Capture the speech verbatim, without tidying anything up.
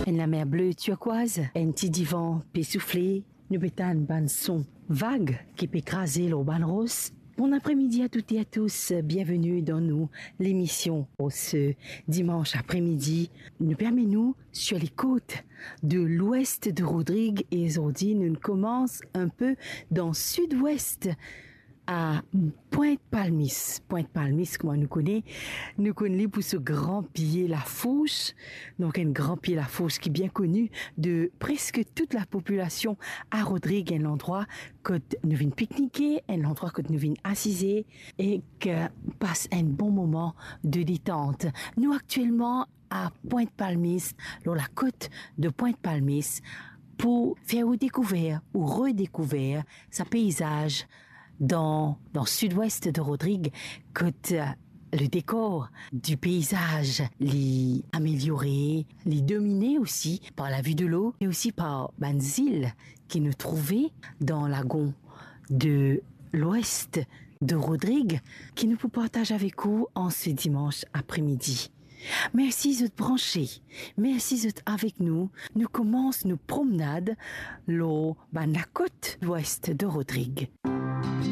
En la mer bleue turquoise, un petit divan peut souffler, nous pétons ban son vague qui peut écraser l'eau ban rose. Bon après-midi à toutes et à tous, bienvenue dans nous l'émission pour ce dimanche après-midi. Nous permet-nous sur les côtes de l'ouest de Rodrigue et aujourd'hui nous commençons un peu dans le sud-ouest à Pointe-Palmis. Pointe-Palmis, comment nous connaît, nous connaît pour ce grand pied la Fauche, donc un grand pied la Fauche qui est bien connu de presque toute la population à Rodrigue, un endroit que nous venons pique-niquer, un endroit que nous venons assiser et que passe un bon moment de détente. Nous actuellement à Pointe-Palmis, dans la côte de Pointe-Palmis, pour faire découvrir ou redécouvrir sa paysage dans, dans le sud-ouest de Rodrigue, que le décor du paysage l'est amélioré, l'est dominé aussi par la vue de l'eau et aussi par les îles qui nous trouvaient dans le lagon de l'ouest de Rodrigue, qui nous partagent avec vous en ce dimanche après-midi. Merci d'être branchés, merci d'être avec nous. Nous commençons nos promenades sur la côte ouest de Rodrigue.